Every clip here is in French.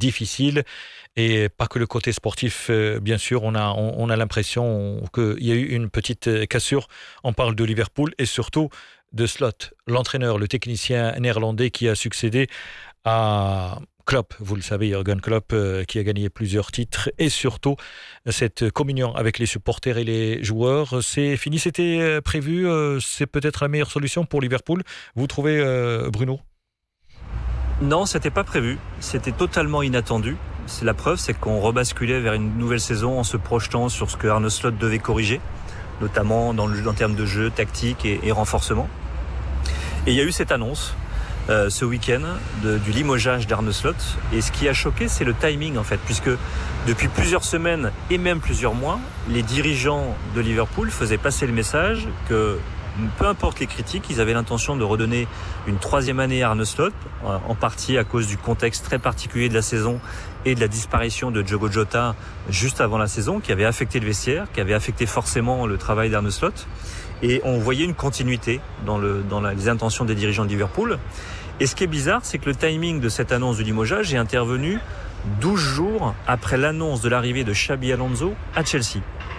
difficile. Et pas que le côté sportif, bien sûr, on a l'impression qu'il y a eu une petite cassure. On parle de Liverpool et surtout de Slot, l'entraîneur, le technicien néerlandais qui a succédé à Klopp, vous le savez, Jürgen Klopp, qui a gagné plusieurs titres, et surtout cette communion avec les supporters et les joueurs. C'est fini, c'était prévu, c'est peut-être la meilleure solution pour Liverpool. Vous trouvez, Bruno ? Non, c'était pas prévu, c'était totalement inattendu. C'est la preuve, c'est qu'on rebasculait vers une nouvelle saison en se projetant sur ce que Arne Slot devait corriger, notamment en termes de jeu, tactique et renforcement. Et il y a eu cette annonce ce week-end du limogeage d'Arne Slot. Et ce qui a choqué, c'est le timing en fait, puisque depuis plusieurs semaines et même plusieurs mois, les dirigeants de Liverpool faisaient passer le message que peu importe les critiques, ils avaient l'intention de redonner une troisième année à Arne Slot, en partie à cause du contexte très particulier de la saison et de la disparition de Diogo Jota juste avant la saison, qui avait affecté le vestiaire, qui avait affecté forcément le travail d'Arne Slot. Et on voyait une continuité dans les intentions des dirigeants de Liverpool. Et ce qui est bizarre, c'est que le timing de cette annonce du limogeage est intervenu 12 jours après l'annonce de l'arrivée de Xabi Alonso à Chelsea.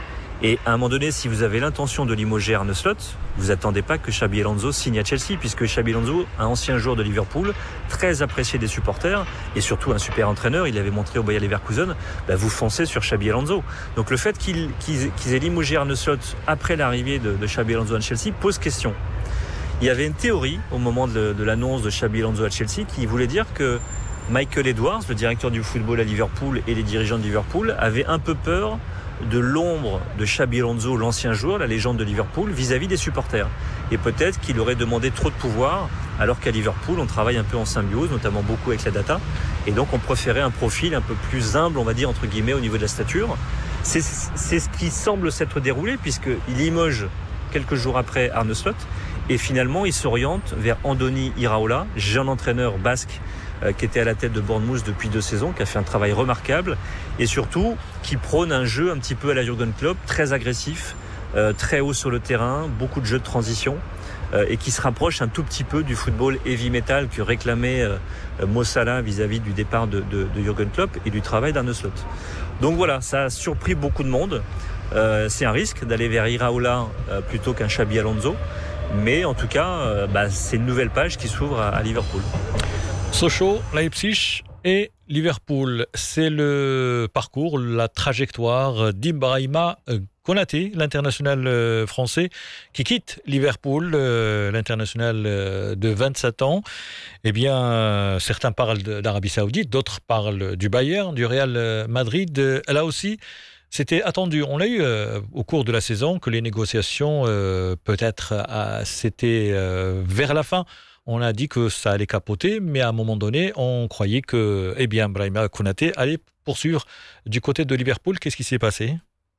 Et à un moment donné, si vous avez l'intention de limoger Arne Slot, vous attendez pas que Xabi Alonso signe à Chelsea, puisque Xabi Alonso, un ancien joueur de Liverpool, très apprécié des supporters, et surtout un super entraîneur, il l'avait montré au Bayer Leverkusen, vous foncez sur Xabi Alonso. Donc le fait qu'ils aient limogé Arne Slot après l'arrivée de Xabi Alonso à Chelsea pose question. Il y avait une théorie au moment de l'annonce de Xabi Alonso à Chelsea qui voulait dire que Michael Edwards, le directeur du football à Liverpool, et les dirigeants de Liverpool avaient un peu peur de l'ombre de Xabi Alonso, l'ancien joueur, la légende de Liverpool, vis-à-vis des supporters. Et peut-être qu'il aurait demandé trop de pouvoir, alors qu'à Liverpool, on travaille un peu en symbiose, notamment beaucoup avec la data. Et donc, on préférait un profil un peu plus humble, on va dire, entre guillemets, au niveau de la stature. C'est ce qui semble s'être déroulé, puisqu'il limoge quelques jours après Arne Slot. Et finalement, il s'oriente vers Andoni Iraola, jeune entraîneur basque, qui était à la tête de Bournemouth depuis 2 saisons, qui a fait un travail remarquable et surtout qui prône un jeu un petit peu à la Jürgen Klopp, très agressif, très haut sur le terrain, beaucoup de jeux de transition et qui se rapproche un tout petit peu du football heavy metal que réclamait Mo Salah vis-à-vis du départ de Jürgen Klopp et du travail d'Arne Slot. Donc voilà, ça a surpris beaucoup de monde. C'est un risque d'aller vers Iraola plutôt qu'un Xabi Alonso, mais en tout cas, c'est une nouvelle page qui s'ouvre à Liverpool. Sochaux, Leipzig et Liverpool, c'est le parcours, la trajectoire d'Ibrahima Konaté, l'international français, qui quitte Liverpool, l'international de 27 ans. Eh bien, certains parlent d'Arabie Saoudite, d'autres parlent du Bayern, du Real Madrid. Là aussi, c'était attendu. On l'a eu au cours de la saison, que les négociations, peut-être, c'était vers la fin. On a dit que ça allait capoter, mais à un moment donné, on croyait que Ibrahima Konaté allait poursuivre du côté de Liverpool. Qu'est-ce qui s'est passé ?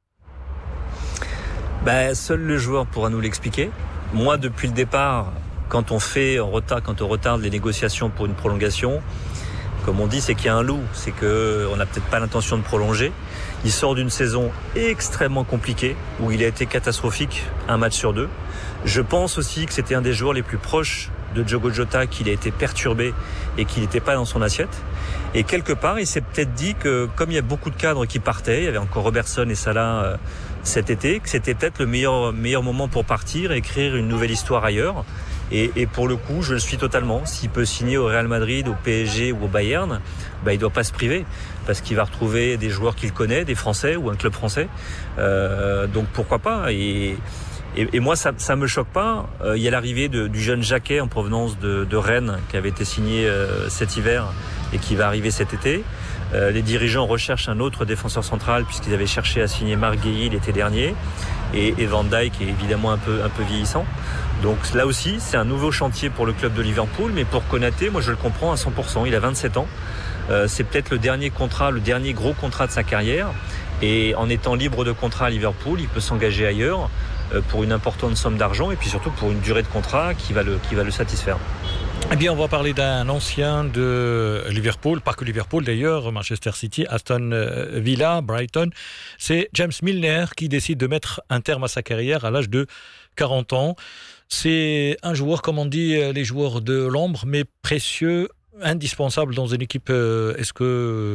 Seul le joueur pourra nous l'expliquer. Moi, depuis le départ, quand on retarde les négociations pour une prolongation, comme on dit, c'est qu'il y a un loup, c'est qu'on n'a peut-être pas l'intention de prolonger. Il sort d'une saison extrêmement compliquée, où il a été catastrophique, un match sur 2. Je pense aussi que c'était un des joueurs les plus proches de Diogo Jota, qu'il a été perturbé et qu'il n'était pas dans son assiette. Et quelque part, il s'est peut-être dit que comme il y a beaucoup de cadres qui partaient, il y avait encore Robertson et Salah cet été, que c'était peut-être le meilleur moment pour partir et écrire une nouvelle histoire ailleurs. Et pour le coup, je le suis totalement. S'il peut signer au Real Madrid, au PSG ou au Bayern, il ne doit pas se priver, parce qu'il va retrouver des joueurs qu'il connaît, des Français ou un club français. Donc pourquoi pas. Et moi, ça me choque pas. Il y a l'arrivée du jeune Jacquet en provenance de Rennes, qui avait été signé cet hiver et qui va arriver cet été. Les dirigeants recherchent un autre défenseur central, puisqu'ils avaient cherché à signer Marc Guéhi l'été dernier. Et Van Dijk est évidemment un peu vieillissant. Donc là aussi, c'est un nouveau chantier pour le club de Liverpool. Mais pour Konaté, moi je le comprends à 100%. Il a 27 ans. C'est peut-être le dernier gros contrat de sa carrière. Et en étant libre de contrat à Liverpool, il peut s'engager ailleurs pour une importante somme d'argent et puis surtout pour une durée de contrat qui va le satisfaire. Eh bien, on va parler d'un ancien de Liverpool, pas que Liverpool d'ailleurs, Manchester City, Aston Villa, Brighton. C'est James Milner qui décide de mettre un terme à sa carrière à l'âge de 40 ans. C'est un joueur, comme on dit, les joueurs de l'ombre, mais précieux, indispensable dans une équipe. Est-ce que